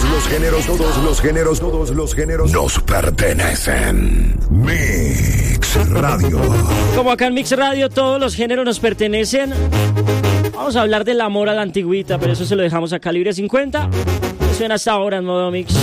los géneros nos pertenecen. Mix Radio. Como acá en Mix Radio todos los géneros nos pertenecen, vamos a hablar del amor a la antigüita, pero eso se lo dejamos a Calibre 50. Suena hasta ahora en modo Mix.